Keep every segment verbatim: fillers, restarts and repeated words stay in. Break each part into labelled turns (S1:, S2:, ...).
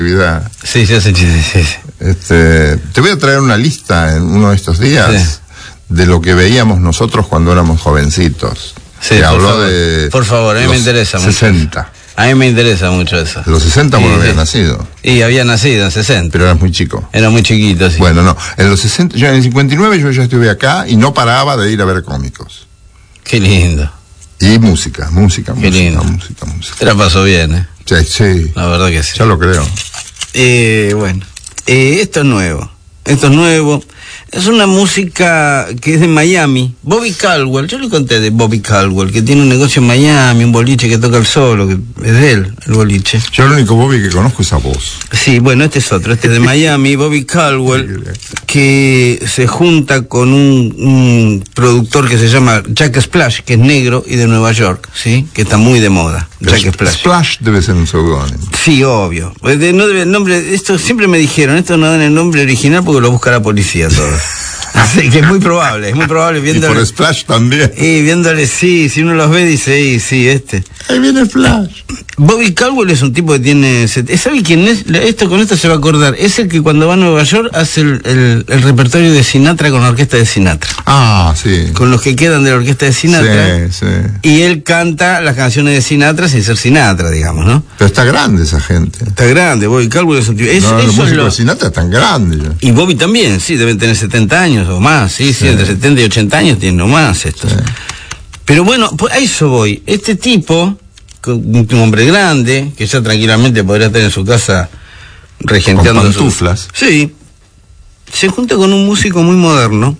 S1: actividad.
S2: Sí, sí, sí, sí, sí, sí.
S1: Este, te voy a traer una lista en uno de estos días sí. de lo que veíamos nosotros cuando éramos jovencitos.
S2: Sí,
S1: que
S2: por
S1: habló
S2: favor.
S1: de
S2: Por favor, a mí me interesa mucho.
S1: sesenta.
S2: A mí me interesa mucho eso.
S1: De los sesenta
S2: sí,
S1: porque
S2: sí.
S1: había nacido.
S2: Y había nacido en sesenta.
S1: Pero eras muy chico.
S2: Era muy chiquito, sí.
S1: Bueno, no. En los sesenta, yo en el cincuenta y nueve yo ya estuve acá y no paraba de ir a ver cómicos.
S2: Qué lindo.
S1: Y música, música,
S2: Qué
S1: música,
S2: lindo.
S1: música, música.
S2: Te la pasó bien, ¿eh?
S1: Sí, sí.
S2: La verdad que sí.
S1: Ya lo creo.
S2: Eh, bueno, eh, esto es nuevo. Esto es nuevo. Es una música que es de Miami. Bobby Caldwell, yo le conté de Bobby Caldwell, que tiene un negocio en Miami, un boliche que toca el solo, que es de él, el boliche.
S1: Yo el único Bobby que conozco es a vos.
S2: Sí, bueno, este es otro, este es de Miami, Bobby Caldwell, que se junta con un, un productor que se llama Jack Splash, que es negro y de Nueva York, ¿sí? Que está muy de moda, Jack Splash.
S1: Splash debe ser un seudónimo.
S2: Sí, obvio. No debe el nombre, esto siempre me dijeron, esto no dan el nombre original porque lo busca la policía todo. Así que es muy probable, es muy probable viéndole.
S1: Y por Splash también.
S2: Y viéndole, sí, si uno los ve dice, sí, sí, este.
S1: Ahí viene Splash.
S2: Bobby Caldwell es un tipo que tiene... ¿Sabe quién es? Esto con esto se va a acordar. Es el que cuando va a Nueva York hace el, el, el repertorio de Sinatra con la orquesta de Sinatra.
S1: Ah, sí.
S2: Con los que quedan de la orquesta de Sinatra.
S1: Sí, sí.
S2: Y él canta las canciones de Sinatra sin ser Sinatra, digamos, ¿no?
S1: Pero está grande esa gente.
S2: Está grande, Bobby Caldwell es un tipo... Es,
S1: no,
S2: eso
S1: los músicos
S2: es lo...
S1: de Sinatra están grandes ya.
S2: Y Bobby también, sí, deben tener setenta años o más, sí, sí, sí, entre setenta y ochenta años tienen o más estos. Sí. Pero bueno, pues a eso voy. Este tipo, un hombre grande, que ya tranquilamente podría estar en su casa regenteando...
S1: Con pantuflas.
S2: Su... Sí. Se junta con un músico muy moderno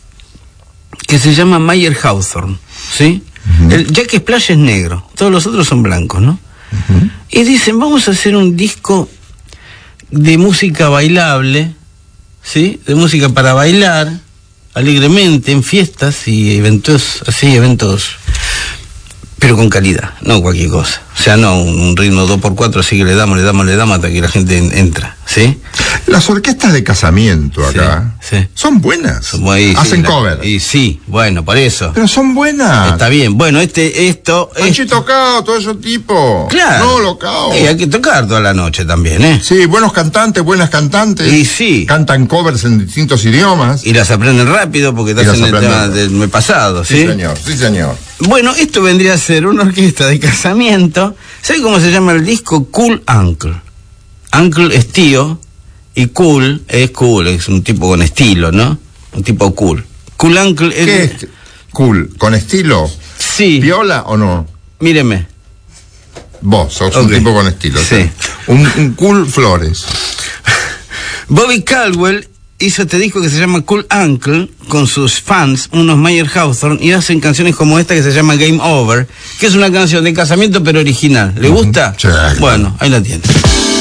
S2: que se llama Mayer Hawthorne, ¿sí? Uh-huh. El Jack Splash es negro, todos los otros son blancos, ¿no? Uh-huh. Y dicen, vamos a hacer un disco de música bailable, ¿sí? De música para bailar alegremente en fiestas y eventos, así, eventos, pero con calidad, no cualquier cosa. O sea, no un ritmo dos por cuatro, así que le damos, le damos, le damos hasta que la gente entra, ¿sí?
S1: Las orquestas de casamiento acá
S2: sí, sí.
S1: son buenas.
S2: Son muy,
S1: hacen
S2: sí,
S1: cover.
S2: La, y sí, bueno, por eso.
S1: Pero son buenas.
S2: Está bien. Bueno, este, esto...
S1: Panchito Cao, todo ese tipo.
S2: Claro.
S1: No, lo Cao.
S2: Sí, hay que tocar toda la noche también, ¿eh?
S1: Sí, buenos cantantes, buenas cantantes.
S2: Y sí.
S1: Cantan covers en distintos idiomas.
S2: Y las aprenden rápido porque te hacen el tema del mes pasado, ¿sí?
S1: Sí, señor, sí, señor.
S2: Bueno, esto vendría a ser una orquesta de casamiento. ¿Sabe cómo se llama el disco? Cool Uncle. Uncle es tío y cool es cool, es un tipo con estilo, ¿no? Un tipo cool. Cool Uncle es...
S1: ¿Qué es cool? ¿Con estilo?
S2: Sí.
S1: ¿Viola o no?
S2: Míreme.
S1: Vos sos
S2: okay.
S1: un tipo con estilo.
S2: Sí.
S1: ¿sí? Un, un Cool Flores.
S2: Bobby Caldwell hizo este disco que se llama Cool Uncle con sus fans, unos Mayer Hawthorne, y hacen canciones como esta que se llama Game Over, que es una canción de casamiento pero original. ¿Le gusta?
S1: Sí,
S2: bueno, ahí la tiene.